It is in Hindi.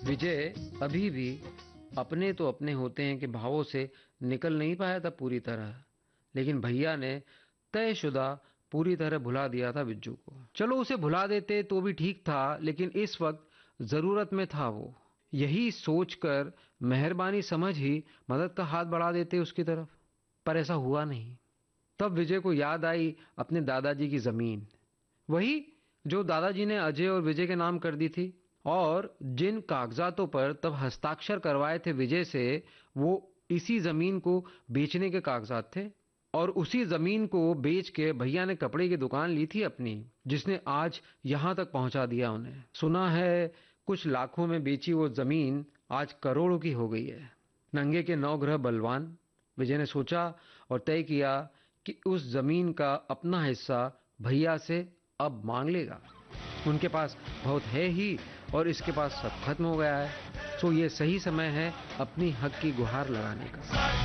विजय अभी भी अपने तो अपने होते हैं कि भावों से निकल नहीं पाया था पूरी तरह, लेकिन भैया ने तयशुदा पूरी तरह भुला दिया था बिज्जू को। चलो उसे भुला देते तो भी ठीक था, लेकिन इस वक्त जरूरत में था वो। यही सोचकर मेहरबानी समझ ही मदद का हाथ बढ़ा देते उसकी तरफ, पर ऐसा हुआ नहीं। तब विजय को याद आई अपने दादाजी की जमीन, वही जो दादाजी ने अजय और विजय के नाम कर दी थी, और जिन कागजातों पर तब हस्ताक्षर करवाए थे विजय से, वो इसी जमीन को बेचने के कागजात थे। और उसी जमीन को बेच के भैया ने कपड़े की दुकान ली थी अपनी, जिसने आज यहां तक पहुंचा दिया उन्हें। सुना है कुछ लाखों में बेची वो जमीन आज करोड़ों की हो गई है। नंगे के 9 ग्रह बलवान, विजय ने सोचा और तय किया कि उस जमीन का अपना हिस्सा भैया से अब मांग लेगा। उनके पास बहुत है ही, और इसके पास सब खत्म हो गया है, तो ये सही समय है अपनी हक की गुहार लगाने का।